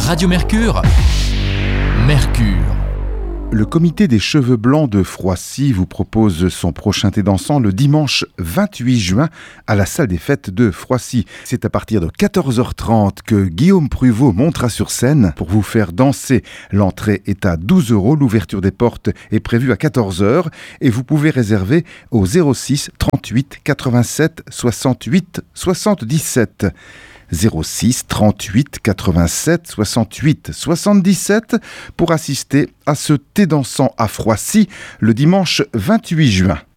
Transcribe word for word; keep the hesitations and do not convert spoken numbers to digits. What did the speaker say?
Radio Mercure, Mercure. Le comité des cheveux blancs de Froissy vous propose son prochain thé dansant le dimanche vingt-huit juin à la salle des fêtes de Froissy. C'est à partir de quatorze heures trente que Guillaume Pruvot montera sur scène pour vous faire danser. L'entrée est à douze euros, l'ouverture des portes est prévue à quatorze heures et vous pouvez réserver au zéro six trente-huit quatre-vingt-sept soixante-huit soixante-dix-sept. zéro six trente-huit quatre-vingt-sept soixante-huit soixante-dix-sept pour assister à ce thé dansant à Froissy le dimanche vingt-huit juin.